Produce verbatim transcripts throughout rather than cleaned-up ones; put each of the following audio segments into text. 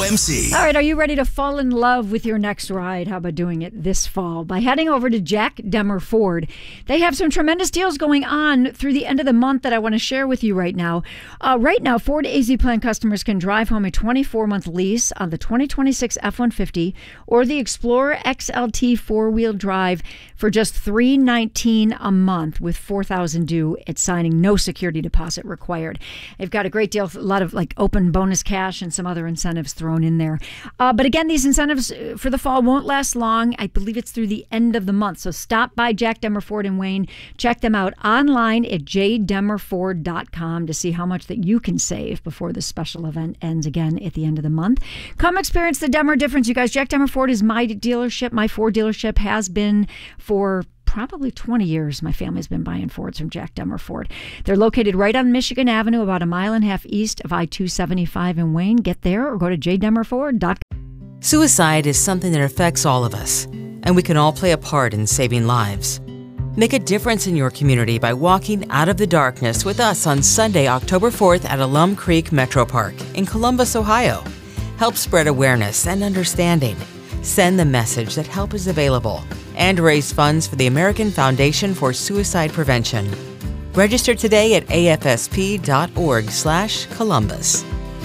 O M C. All right, are you ready to fall in love with your next ride? How about doing it this fall by heading over to Jack Demmer Ford? They have some tremendous deals going on through the end of the month that I want to share with you right now. Uh, right now, Ford A Z Plan customers can drive home a twenty-four month lease on the twenty twenty-six F one fifty or the Explorer X L T four-wheel drive for just three hundred nineteen dollars a month with four thousand dollars due at signing, no security deposit required. They've got a great deal, a lot of like open bonus cash and some other incentives thrown in there. Uh, but again, these incentives for the fall won't last long. I believe it's through the end of the month. So stop by Jack Demmer Ford in Wayne. Check them out online at j demmer ford dot com to see how much that you can save before the special event ends again at the end of the month. Come experience the Demmer difference, you guys. Jack Demmer Ford is my dealership. My Ford dealership has been for probably twenty years. My family's been buying Fords from Jack Demmer Ford. They're located right on Michigan Avenue, about a mile and a half east of I two seventy-five in Wayne. Get there or go to j demmer ford dot com. Suicide is something that affects all of us, and we can all play a part in saving lives. Make a difference in your community by walking out of the darkness with us on Sunday, October fourth at Alum Creek Metro Park in Columbus, Ohio. Help spread awareness and understanding. Send the message that help is available and raise funds for the American Foundation for Suicide Prevention. Register today at a f s p dot org slash Columbus.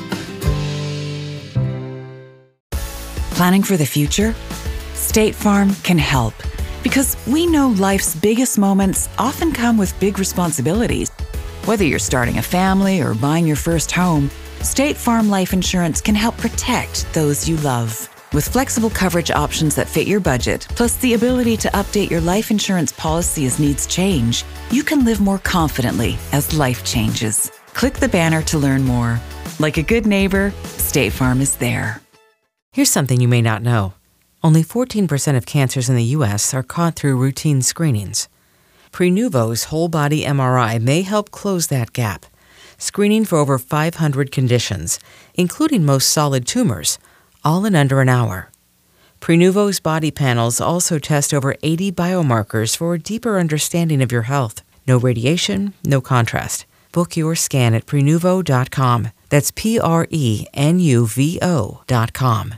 Planning for the future? State Farm can help, because we know life's biggest moments often come with big responsibilities. Whether you're starting a family or buying your first home, State Farm Life Insurance can help protect those you love. With flexible coverage options that fit your budget, plus the ability to update your life insurance policy as needs change, you can live more confidently as life changes. Click the banner to learn more. Like a good neighbor, State Farm is there. Here's something you may not know. Only fourteen percent of cancers in the U S are caught through routine screenings. Prenuvo's whole-body M R I may help close that gap, screening for over five hundred conditions, including most solid tumors, all in under an hour. Prenuvo's body panels also test over eighty biomarkers for a deeper understanding of your health. No radiation, no contrast. Book your scan at prenuvo dot com. That's P R E N U V O dot com.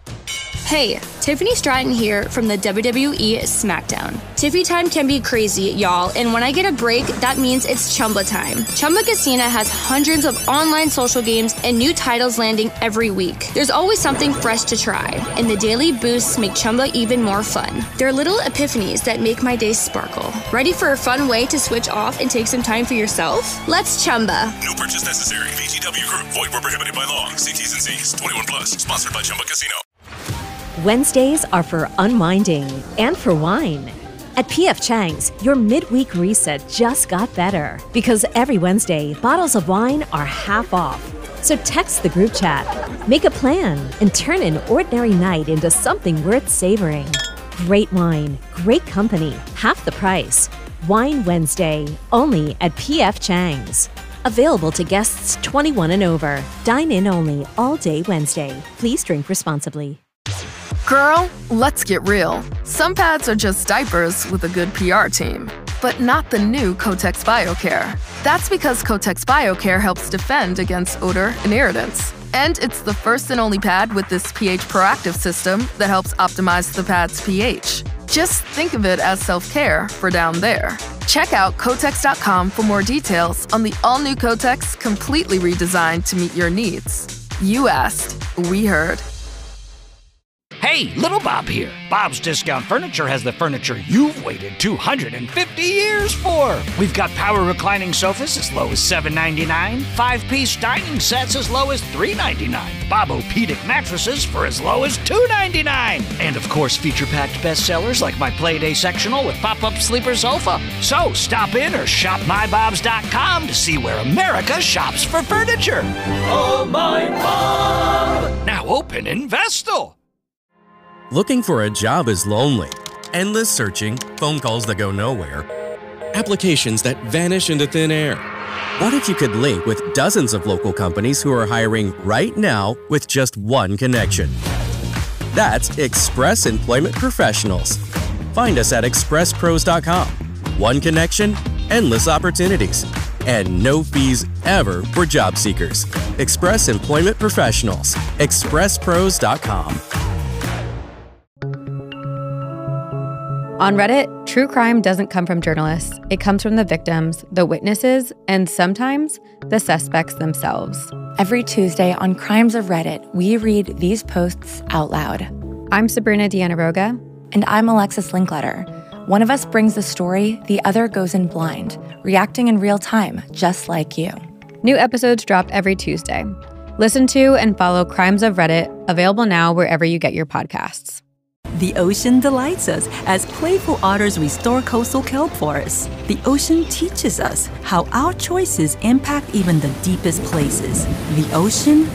Hey, Tiffany Stratton here from the W W E SmackDown. Tiffy time can be crazy, y'all, and when I get a break, that means it's Chumba time. Chumba Casino has hundreds of online social games and new titles landing every week. There's always something fresh to try, and the daily boosts make Chumba even more fun. There are little epiphanies that make my day sparkle. Ready for a fun way to switch off and take some time for yourself? Let's Chumba. No purchase necessary. V G W Group. Void where prohibited by law. See T's and C's. twenty-one plus. Sponsored by Chumba Casino. Wednesdays are for unwinding and for wine. At P F Chang's, your midweek reset just got better because every Wednesday, bottles of wine are half off. So text the group chat, make a plan, and turn an ordinary night into something worth savoring. Great wine, great company, half the price. Wine Wednesday, only at P F Chang's. Available to guests twenty-one and over. Dine in only all day Wednesday. Please drink responsibly. Girl, let's get real. Some pads are just diapers with a good P R team, but not the new Kotex BioCare. That's because Kotex BioCare helps defend against odor and irritants. And it's the first and only pad with this pH proactive system that helps optimize the pad's pH. Just think of it as self-care for down there. Check out Kotex dot com for more details on the all-new Kotex, completely redesigned to meet your needs. You asked, we heard. Hey, Little Bob here. Bob's Discount Furniture has the furniture you've waited two hundred fifty years for. We've got power reclining sofas as low as seven ninety-nine, five-piece dining sets as low as three ninety-nine, Bob-O-Pedic mattresses for as low as two ninety-nine, and of course feature-packed bestsellers like my Playday sectional with pop-up sleeper sofa. So stop in or shop my bobs dot com to see where America shops for furniture. Oh, my Bob! Now open in Vestal. Looking for a job is lonely. Endless searching, phone calls that go nowhere, applications that vanish into thin air. What if you could link with dozens of local companies who are hiring right now with just one connection? That's Express Employment Professionals. Find us at express pros dot com. One connection, endless opportunities. and no fees ever for job seekers. Express Employment Professionals. express pros dot com. On Reddit, true crime doesn't come from journalists. It comes from the victims, the witnesses, and sometimes the suspects themselves. Every Tuesday on Crimes of Reddit, we read these posts out loud. I'm Sabrina Dianaroga. And I'm Alexis Linkletter. One of us brings the story, the other goes in blind, reacting in real time, just like you. New episodes drop every Tuesday. Listen to and follow Crimes of Reddit, available now wherever you get your podcasts. The ocean delights us as playful otters restore coastal kelp forests. The ocean teaches us how our choices impact even the deepest places. The ocean